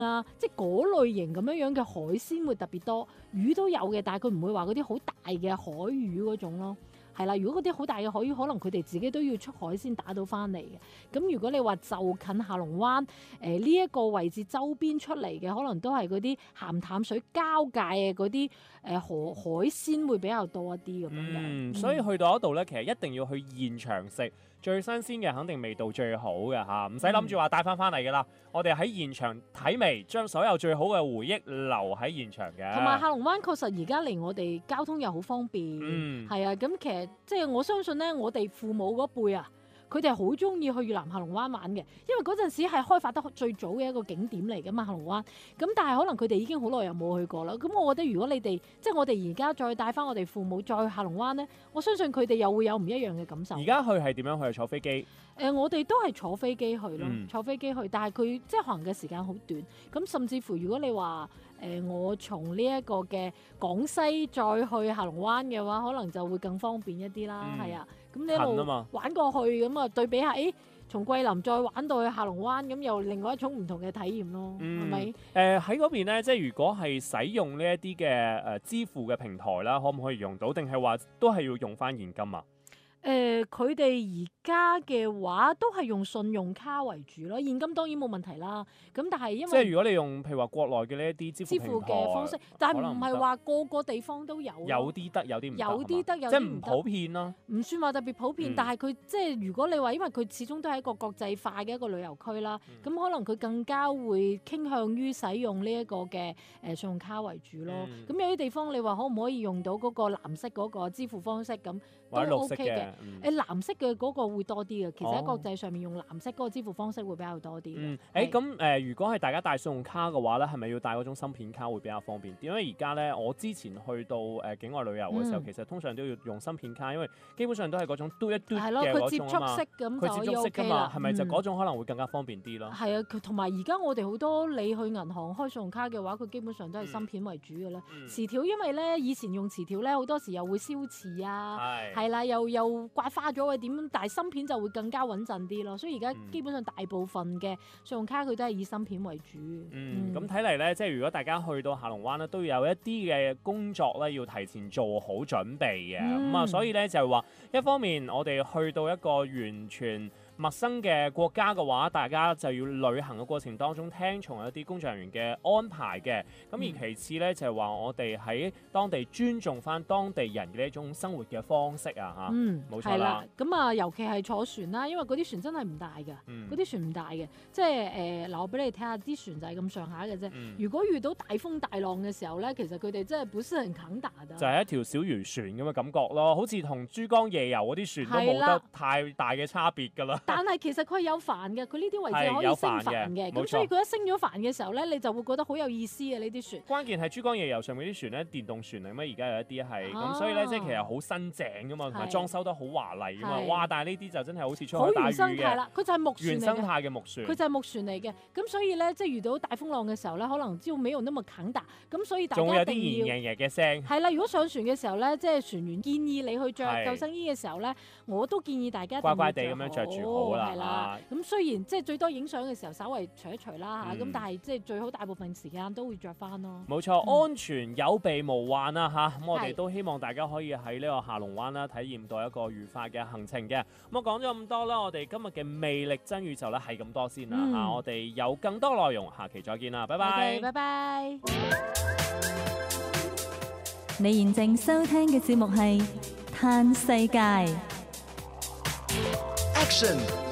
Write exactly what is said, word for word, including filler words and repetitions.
啊，即係嗰類型咁樣樣嘅海鮮會特別多，魚都有嘅，但係佢唔會話嗰啲好大嘅海魚嗰種咯。係啦，如果嗰啲好大嘅海魚，可能佢哋自己都要出海先打到翻嚟嘅。咁如果你話就近下龍灣誒呢一個位置周邊出嚟嘅，可能都係嗰啲鹹淡水交界嘅嗰啲誒河海鮮會比較多一啲咁樣。 嗯，所以去到嗰度咧，其實一定要去現場食。最新鮮嘅肯定味道最好嘅嚇，唔使諗住話帶翻翻嚟㗎啦。我哋喺現場睇味，將所有最好嘅回憶留喺現場嘅。 同埋下龍灣確實而家離我哋交通又好方便，係、嗯、啊，咁其實即係我相信咧，我哋父母嗰輩啊，佢哋好中意去越南下龍灣玩嘅，因為嗰陣時係開發得最早嘅一個景點嚟㗎嘛，下龍灣。咁但係可能佢哋已經好耐又冇去過啦。咁我覺得如果你哋即係我哋而家再帶翻我哋父母再去下龍灣咧，我相信佢哋又會有唔一樣嘅感受。 而家去係點樣去？坐飛機？誒、 呃，我哋都係坐飛機去咯， 嗯、 坐飛機去。但係佢即係行嘅時間好短。咁甚至乎如果你話誒、呃，我從呢一個嘅廣西再去下龍灣嘅話，可能就會更方便一啲啦。係、嗯、啊。咁你一路玩過去咁啊，對比下，誒，從桂林再玩到去下龍灣，咁又另外一種唔同嘅體驗咯，係咪、 嗯？誒喺嗰邊咧，即係如果係使用呢一啲嘅誒支付嘅平台啦，可唔可以用到？定係話都係要用翻現金啊？ 誒、呃，佢哋而家嘅話都係用信用卡為主咯，現金當然冇問題啦。咁但係因為即係如果你用譬如話國內嘅呢一啲支付嘅方式，但係唔係話個個地方都有。 有啲得，有啲唔得。 有啲得，有啲唔得。 即係唔普遍咯。 唔算話特別普遍，嗯、但係佢即係如果你話，因為佢始終都係一個國際化嘅一個旅遊區啦，咁、嗯、可能佢更加會傾向於使用呢一個嘅誒信用卡為主咯。咁、嗯、有啲地方你話可唔可以用到嗰個藍色嗰個支付方式咁都 OK 嘅。誒、嗯、藍色嘅嗰個會多啲嘅，其實喺國際上面用藍色嗰個支付方式會比較多啲。 嗯，誒咁誒，如果係大家帶信用卡嘅話咧，係咪要帶嗰種芯片卡會比較方便啲？因為而家咧，我之前去到誒、呃、境外旅遊嘅時候、嗯，其實通常都要用芯片卡，因為基本上都係嗰種嘟一嘟嘅嗰種啊嘛。係咯，佢接觸式咁就 OK 啦。佢接觸式㗎嘛，係咪就嗰種可能會更加方便啲咯？係、嗯、啊，同埋而家我哋好多你去銀行開信用卡嘅話，佢基本上都係芯片為主嘅啦、嗯。磁條因為咧以前用磁條咧，好多時又會燒磁啊，係啦，又又刮花咗嘅點，但係芯片就會更加穩陣啲咯，所以而家基本上大部分嘅信用卡佢都係以芯片為主。嗯，咁睇嚟咧，即係如果大家去到下龍灣咧，都要有一啲嘅工作咧，要提前做好準備嘅。咁、嗯、啊，所以咧就係話，一方面我哋去到一個完全陌生嘅國家嘅話，大家就要旅行嘅過程當中聽從一啲工作人員嘅安排嘅。咁、嗯、而其次咧就係話，我哋喺當地尊重翻當地人嘅呢一種生活嘅方式啊，嚇。嗯，冇錯啦。 咁啊，尤其係坐船啦，因為嗰啲船真係唔大嘅，嗰、嗯、啲船唔大嘅，即係誒嗱，我俾你睇下啲船就係咁上下嘅啫。如果遇到大風大浪嘅時候咧，其實佢哋真係本身係肯打嘅， 就係、是、一條小漁船咁嘅感覺咯，好似同珠江夜遊嗰啲船都冇得太大嘅差別㗎啦。 但係其實佢係有帆嘅，佢呢啲位置可以升帆嘅，咁所以佢一升咗帆嘅時候咧，你就會覺得好有意思嘅呢啲船。 關鍵係珠江夜遊上面啲船咧，電動船嚟咩？而家有一啲係咁，所以咧即係其實好新淨㗎嘛，同埋裝修得好華麗㗎嘛。哇！但係呢啲就真係好似出海打魚嘅。好原生態啦，佢就係木船嚟嘅。原生態嘅木船。佢就係木船嚟嘅，咁所以咧即係遇到大風浪嘅時候咧，可能只要沒有那麼肯打，咁所以大家一定要。仲有啲贏贏嘅聲。係啦，如果上船嘅時候咧，即係船員建議你去着救生衣嘅時候咧，我都建議大家乖乖地咁樣着住好啦。係啦，咁雖然即係最多影相嘅時候稍微除一除啦嚇，咁、嗯、但係即係最好大部分時間都會着翻咯。冇錯、嗯，安全有備無患啊嚇！咁我哋都希望大家可以喺呢個下龍灣啦體驗到一個愉快嘅行程嘅。咁我講咗咁多啦，我哋今日嘅魅力真宇宙咧係咁多先啦嚇、嗯啊，我哋有更多內容，下期再見啦，拜拜。Okay, 拜拜。你現正收聽嘅節目係《嘆世界》。Action